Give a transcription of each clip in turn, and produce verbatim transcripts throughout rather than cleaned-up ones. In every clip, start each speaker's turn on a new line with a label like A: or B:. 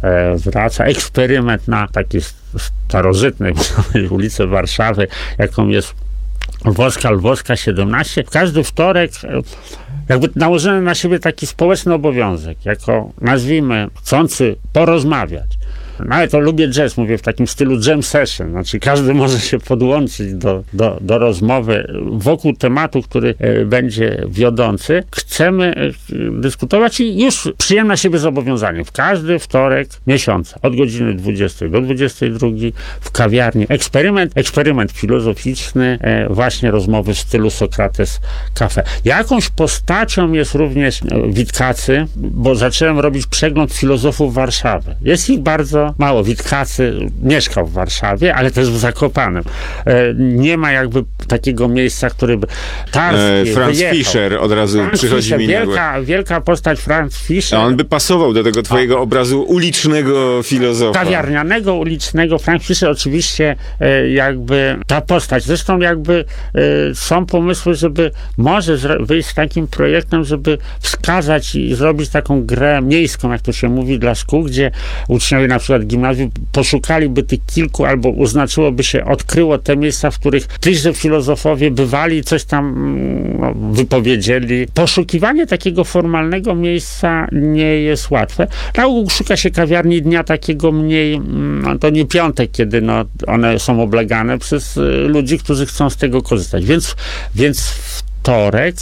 A: e, wraca. Eksperyment na takiej starożytnej ulicy Warszawy, jaką jest Lwowska, Lwowska siedemnaście. W każdy wtorek jakby nałożyłem na siebie taki społeczny obowiązek, jako, nazwijmy, chcący porozmawiać. Nawet to lubię jazz, mówię w takim stylu jam session, znaczy każdy może się podłączyć do, do, do rozmowy wokół tematu, który e, będzie wiodący. Chcemy e, dyskutować i już przyjemne na siebie zobowiązanie. W każdy wtorek miesiąca, od godziny dwudziestej do dwudziestej drugiej w kawiarni. Eksperyment, eksperyment filozoficzny, e, właśnie rozmowy w stylu Sokrates Cafe. Jakąś postacią jest również e, Witkacy, bo zacząłem robić przegląd filozofów Warszawy. Jest ich bardzo mało. Witkacy mieszkał w Warszawie, ale też w Zakopanem. E, nie ma jakby takiego miejsca, który by... Tarski,
B: e, Franz
A: wyjechał.
B: Fischer od razu
A: Franz
B: przychodzi
A: Fischer,
B: mi
A: wielka, wielka postać Franz Fischer.
B: A on by pasował do tego twojego A. obrazu ulicznego filozofa.
A: Kawiarnianego, ulicznego. Franz Fischer oczywiście e, jakby ta postać. Zresztą jakby e, są pomysły, żeby może zro- wyjść z takim projektem, żeby wskazać i zrobić taką grę miejską, jak to się mówi, dla szkół, gdzie uczniowie na przykład gimnazjum poszukaliby tych kilku, albo uznaczyłoby się, odkryło te miejsca, w których tychże filozofowie bywali i coś tam no, wypowiedzieli. Poszukiwanie takiego formalnego miejsca nie jest łatwe. Na ogół szuka się kawiarni dnia takiego mniej, no, to nie piątek, kiedy no, one są oblegane przez y, ludzi, którzy chcą z tego korzystać. Więc, więc wtorek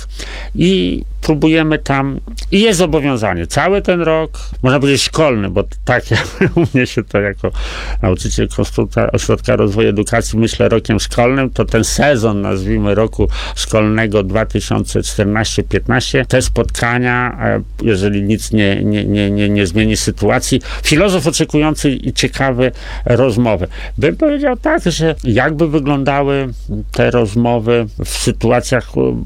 A: i próbujemy tam, i jest zobowiązanie. Cały ten rok, można powiedzieć szkolny, bo tak jak u mnie się to jako nauczyciel konstruktora Ośrodka Rozwoju Edukacji myślę rokiem szkolnym, to ten sezon, nazwijmy, roku szkolnego dwa tysiące czternaście piętnaście, te spotkania, jeżeli nic nie, nie, nie, nie, nie zmieni sytuacji, filozof oczekujący i ciekawy rozmowy. Bym powiedział tak, że jakby wyglądały te rozmowy w sytuacjach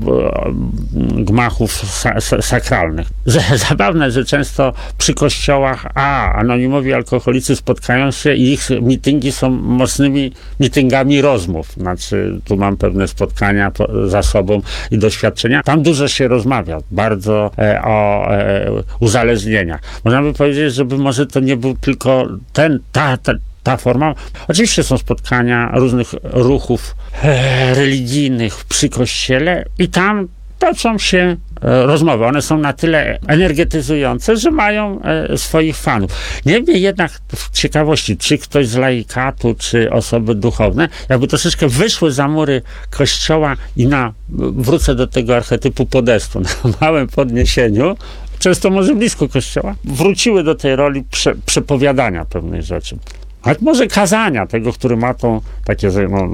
A: gmachów sakralnych. Zabawne, że często przy kościołach a anonimowi alkoholicy spotkają się i ich mityngi są mocnymi mitygami rozmów. Znaczy, tu mam pewne spotkania po, za sobą i doświadczenia. Tam dużo się rozmawia, bardzo e, o e, uzależnieniach. Można by powiedzieć, żeby może to nie był tylko ten, ta, ta ta forma. Oczywiście są spotkania różnych ruchów e, religijnych przy kościele i tam toczą się e, rozmowy. One są na tyle energetyzujące, że mają e, swoich fanów. Niemniej jednak w ciekawości, czy ktoś z laikatu, czy osoby duchowne, jakby troszeczkę wyszły za mury kościoła i na, wrócę do tego archetypu podestu, na małym podniesieniu, często może blisko kościoła, wróciły do tej roli prze, przepowiadania pewnej rzeczy. Ale może kazania, tego, który ma tą takie, no,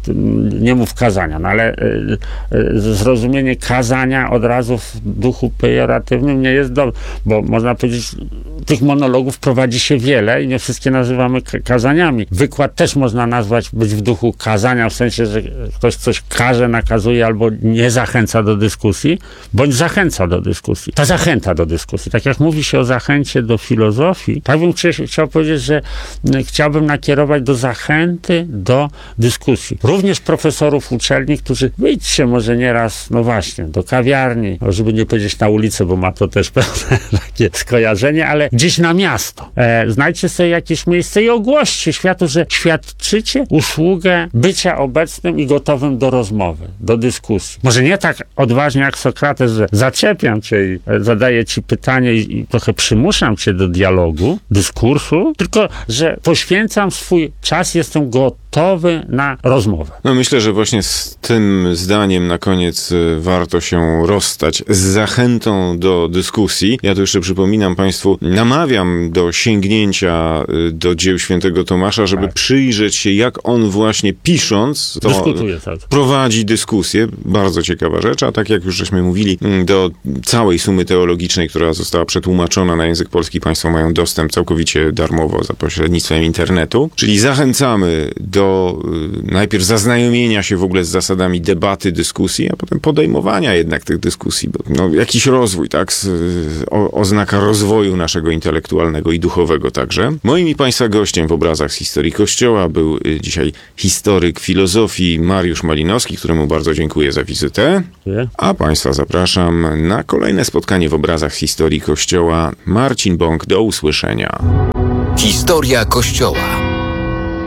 A: nie mów kazania, no ale y, y, zrozumienie kazania od razu w duchu pejoratywnym nie jest dobre, bo można powiedzieć, tych monologów prowadzi się wiele i nie wszystkie nazywamy k- kazaniami. Wykład też można nazwać, być w duchu kazania, w sensie, że ktoś coś każe, nakazuje albo nie zachęca do dyskusji, bądź zachęca do dyskusji. Ta zachęta do dyskusji. Tak jak mówi się o zachęcie do filozofii, tak bym chciał, chciał powiedzieć, że chciał Chciałbym nakierować do zachęty do dyskusji. Również profesorów uczelni, którzy wyjdźcie może nieraz, no właśnie, do kawiarni, żeby nie powiedzieć na ulicę, bo ma to też pewne takie skojarzenie, ale gdzieś na miasto. E, znajdźcie sobie jakieś miejsce i ogłoście światu, że świadczycie usługę bycia obecnym i gotowym do rozmowy, do dyskusji. Może nie tak odważnie jak Sokrates, że zaczepiam cię i zadaję ci pytanie i, i trochę przymuszam cię do dialogu, dyskursu, tylko, że poświęcam Poświęcam swój czas, jestem gotowy na rozmowę.
B: No myślę, że właśnie z tym zdaniem na koniec warto się rozstać z zachętą do dyskusji. Ja tu jeszcze przypominam Państwu, namawiam do sięgnięcia do dzieł świętego Tomasza, żeby tak. przyjrzeć się, jak on właśnie pisząc, to
A: dyskutuje, tak.
B: prowadzi dyskusję. Bardzo ciekawa rzecz, a tak jak już żeśmy mówili, do całej sumy teologicznej, która została przetłumaczona na język polski, Państwo mają dostęp całkowicie darmowo za pośrednictwem internetu. Czyli zachęcamy do y, najpierw zaznajomienia się w ogóle z zasadami debaty, dyskusji, a potem podejmowania jednak tych dyskusji. Bo, no, jakiś rozwój, tak? Z, o, oznaka rozwoju naszego intelektualnego i duchowego także. Moim i Państwa gościem w obrazach z historii Kościoła był y, dzisiaj historyk filozofii Mariusz Malinowski, któremu bardzo dziękuję za wizytę.
A: Nie?
B: A Państwa zapraszam na kolejne spotkanie w obrazach z historii Kościoła. Marcin Bąk, do usłyszenia.
C: Historia Kościoła.